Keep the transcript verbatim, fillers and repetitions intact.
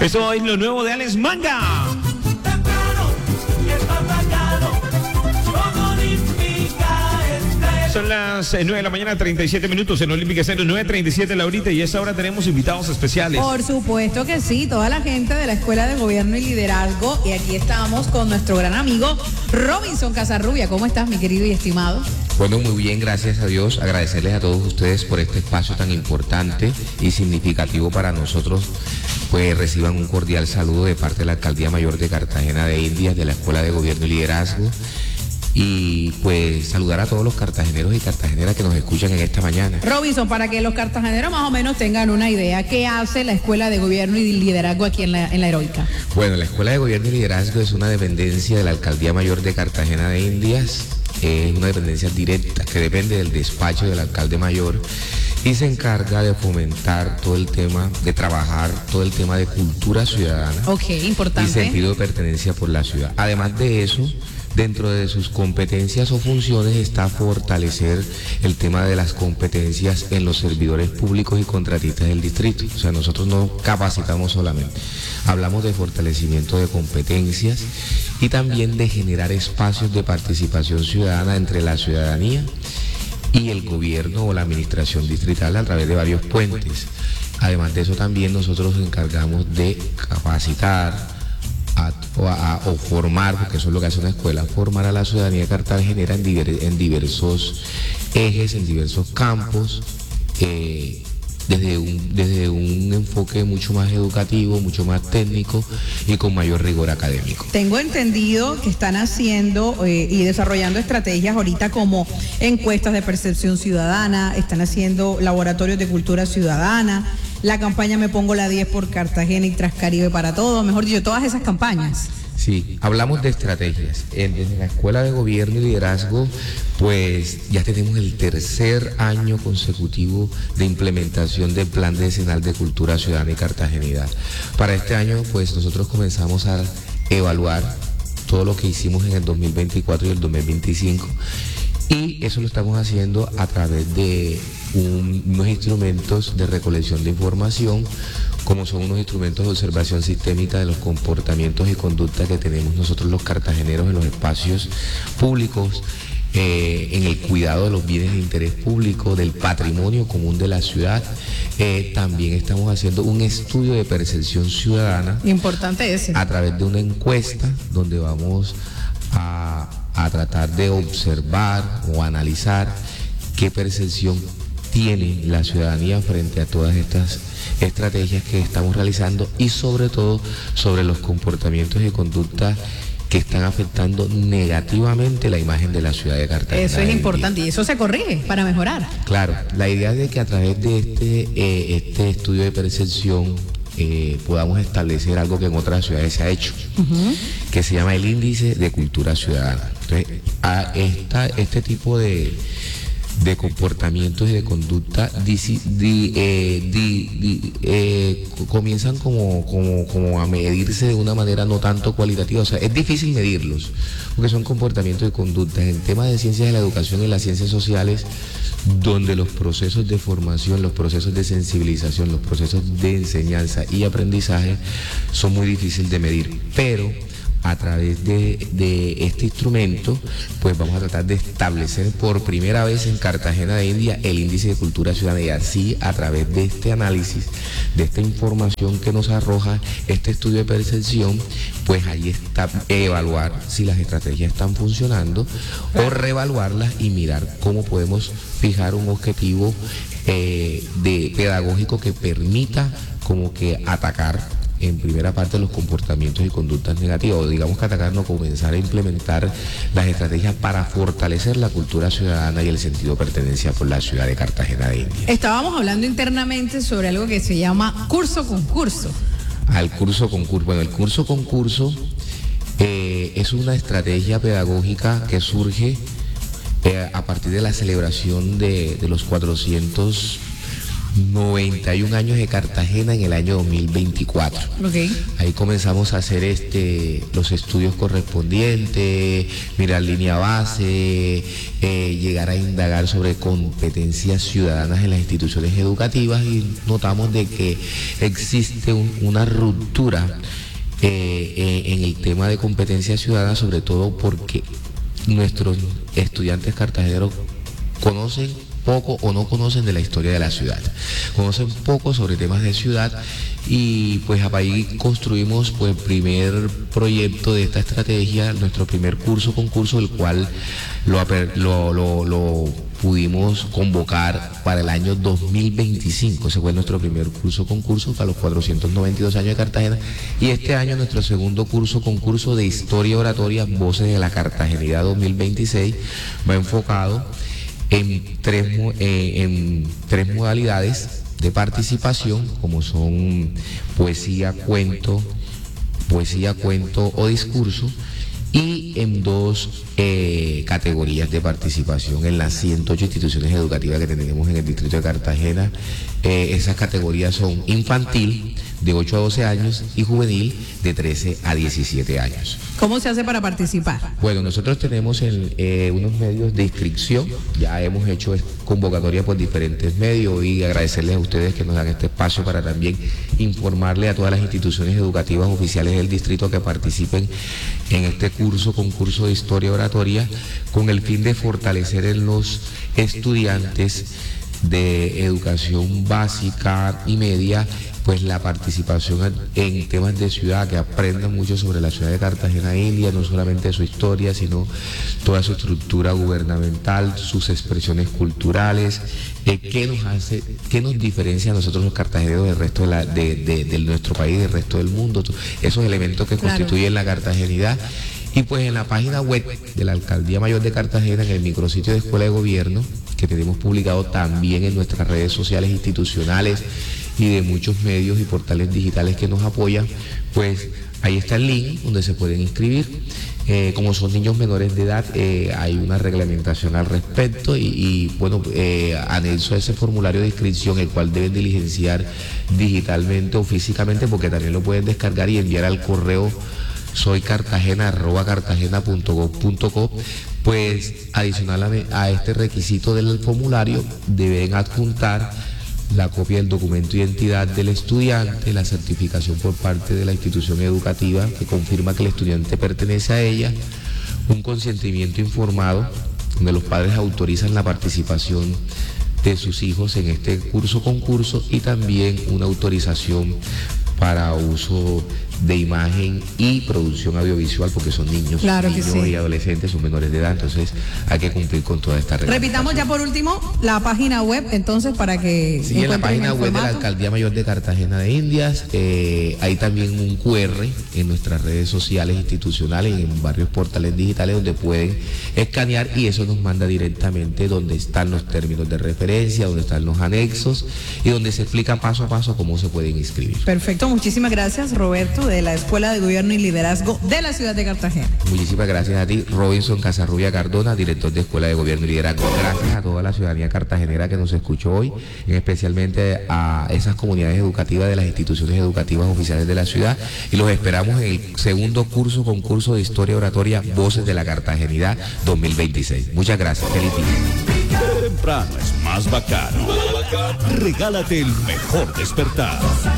Eso es lo nuevo de Alex Manga. Son las nueve de la mañana, treinta y siete minutos en Olímpica Cero, nueve treinta y siete Laurita, y a esta hora tenemos invitados especiales. Por supuesto que sí, toda la gente de la Escuela de Gobierno y Liderazgo, y aquí estamos con nuestro gran amigo Robinson Casarrubia. ¿Cómo estás, mi querido y estimado? Bueno, muy bien, gracias a Dios. Agradecerles a todos ustedes por este espacio tan importante y significativo para nosotros. Pues reciban un cordial saludo de parte de la Alcaldía Mayor de Cartagena de Indias, de la Escuela de Gobierno y Liderazgo. Y pues saludar a todos los cartageneros y cartageneras que nos escuchan en esta mañana. Robinson, para que los cartageneros más o menos tengan una idea, ¿qué hace la Escuela de Gobierno y Liderazgo aquí en la, en la Heroica? Bueno, la Escuela de Gobierno y Liderazgo es una dependencia de la Alcaldía Mayor de Cartagena de Indias. Es una dependencia directa que depende del despacho del alcalde mayor y se encarga de fomentar todo el tema, de trabajar todo el tema de cultura ciudadana. Ok, importante. Y sentido de pertenencia por la ciudad. Además de eso, dentro de sus competencias o funciones está fortalecer el tema de las competencias en los servidores públicos y contratistas del distrito. O sea, nosotros no capacitamos solamente, hablamos de fortalecimiento de competencias y también de generar espacios de participación ciudadana entre la ciudadanía y el gobierno o la administración distrital a través de varios puentes. Además de eso, también nosotros nos encargamos de capacitar A, o, a, o formar, porque eso es lo que hace una escuela, formar a la ciudadanía cartagenera en, diver, en diversos ejes, en diversos campos, eh, desde, un, desde un enfoque mucho más educativo, mucho más técnico y con mayor rigor académico. Tengo entendido que están haciendo eh, y desarrollando estrategias ahorita como encuestas de percepción ciudadana, están haciendo laboratorios de cultura ciudadana, la campaña Me Pongo la diez por Cartagena y Trascaribe para Todos, mejor dicho, todas esas campañas. Sí, hablamos de estrategias. Desde la Escuela de Gobierno y Liderazgo, pues ya tenemos el tercer año consecutivo de implementación del Plan Decenal de Cultura Ciudadana y Cartagenidad. Para este año, pues nosotros comenzamos a evaluar todo lo que hicimos en el dos mil veinticuatro y el dos mil veinticinco. Y eso lo estamos haciendo a través de un, unos instrumentos de recolección de información, como son unos instrumentos de observación sistémica de los comportamientos y conductas que tenemos nosotros los cartageneros en los espacios públicos, eh, en el cuidado de los bienes de interés público, del patrimonio común de la ciudad. Eh, también estamos haciendo un estudio de percepción ciudadana. Importante ese. A través de una encuesta donde vamos a... a tratar de observar o analizar qué percepción tiene la ciudadanía frente a todas estas estrategias que estamos realizando y sobre todo sobre los comportamientos y conductas que están afectando negativamente la imagen de la ciudad de Cartagena. Eso es importante y eso se corrige para mejorar. Claro, la idea es de que a través de este, eh, este estudio de percepción Eh, podamos establecer algo que en otras ciudades se ha hecho, uh-huh. que se llama el índice de cultura ciudadana. Entonces, a esta, este tipo de, de comportamientos y de conducta di, di, eh, di, di, eh, comienzan como, como, como a medirse de una manera no tanto cualitativa. O sea, es difícil medirlos, porque son comportamientos y conductas. En temas de ciencias de la educación y las ciencias sociales, donde los procesos de formación, los procesos de sensibilización, los procesos de enseñanza y aprendizaje son muy difíciles de medir, pero a través de, de este instrumento, pues vamos a tratar de establecer por primera vez en Cartagena de India el índice de cultura ciudadana, y así a través de este análisis, de esta información que nos arroja este estudio de percepción, pues ahí está evaluar si las estrategias están funcionando o reevaluarlas y mirar cómo podemos fijar un objetivo eh, de pedagógico que permita como que atacar en primera parte los comportamientos y conductas negativas, o digamos que atacar, no, comenzar a implementar las estrategias para fortalecer la cultura ciudadana y el sentido de pertenencia por la ciudad de Cartagena de Indias. Estábamos hablando internamente sobre algo que se llama curso concurso. Al curso concurso, bueno, el curso concurso eh, es una estrategia pedagógica que surge eh, a partir de la celebración de, de los cuatrocientos noventa y un años de Cartagena en el año dos mil veinticuatro. Okay. Ahí comenzamos a hacer este los estudios correspondientes, mirar línea base, eh, llegar a indagar sobre competencias ciudadanas en las instituciones educativas y notamos de que existe un, una ruptura eh, eh, en el tema de competencias ciudadanas, sobre todo porque nuestros estudiantes cartageneros conocen poco o no conocen de la historia de la ciudad, conocen poco sobre temas de ciudad y pues ahí construimos pues el primer proyecto de esta estrategia, nuestro primer curso concurso, el cual lo, lo, lo, lo pudimos convocar para el año dos mil veinticinco, ese fue nuestro primer curso concurso para los cuatrocientos noventa y dos años de Cartagena y este año nuestro segundo curso concurso de historia oratoria, Voces de la Cartagenidad dos mil veintiséis, va enfocado en tres, eh, en tres modalidades de participación, como son poesía, cuento, poesía, cuento o discurso, y en dos eh, categorías de participación en las ciento ocho instituciones educativas que tenemos en el distrito de Cartagena. Eh, esas categorías son infantil, de ocho a doce años, y juvenil, de trece a diecisiete años. ¿Cómo se hace para participar? Bueno, nosotros tenemos en, eh, unos medios de inscripción, ya hemos hecho convocatoria por diferentes medios y agradecerles a ustedes que nos dan este espacio para también informarle a todas las instituciones educativas oficiales del distrito que participen en este curso, concurso de historia oratoria, con el fin de fortalecer en los estudiantes de educación básica y media pues la participación en temas de ciudad, que aprendan mucho sobre la ciudad de Cartagena India, no solamente su historia, sino toda su estructura gubernamental, sus expresiones culturales, eh, qué nos hace, qué nos diferencia a nosotros los cartageneros del resto de, la, de, de, de nuestro país, del resto del mundo, esos elementos que Claro. constituyen la cartagenidad. Y pues en la página web de la Alcaldía Mayor de Cartagena, en el micrositio de Escuela de Gobierno, que tenemos publicado también en nuestras redes sociales institucionales y de muchos medios y portales digitales que nos apoyan, pues ahí está el link donde se pueden inscribir. Eh, como son niños menores de edad, eh, hay una reglamentación al respecto y, y bueno, eh, anexo a ese formulario de inscripción, el cual deben diligenciar digitalmente o físicamente, porque también lo pueden descargar y enviar al correo soy cartagena arroba cartagena punto gob punto co. Pues adicional a, a este requisito del formulario deben adjuntar la copia del documento de identidad del estudiante, la certificación por parte de la institución educativa que confirma que el estudiante pertenece a ella, un consentimiento informado donde los padres autorizan la participación de sus hijos en este curso concurso y también una autorización para uso de imagen y producción audiovisual, porque son niños, Claro que niños sí. y adolescentes, son menores de edad, entonces hay que cumplir con toda esta regla. Repitamos ya por último la página web, entonces, para que Sí, en la encuentren página el web de la formato. Alcaldía Mayor de Cartagena de Indias, eh, hay también un cu erre en nuestras redes sociales institucionales y en varios portales digitales donde pueden escanear y eso nos manda directamente donde están los términos de referencia, donde están los anexos y donde se explica paso a paso cómo se pueden inscribir. Perfecto, muchísimas gracias, Roberto, de la Escuela de Gobierno y Liderazgo de la ciudad de Cartagena. Muchísimas gracias a ti, Robinson Casarrubia Cardona, director de Escuela de Gobierno y Liderazgo. Gracias a toda la ciudadanía cartagenera que nos escuchó hoy, y especialmente a esas comunidades educativas de las instituciones educativas oficiales de la ciudad, y los esperamos en el segundo curso, concurso de historia oratoria, Voces de la Cartagenidad dos mil veintiséis. Muchas gracias, feliz día. Temprano es más bacano. Regálate el mejor despertar.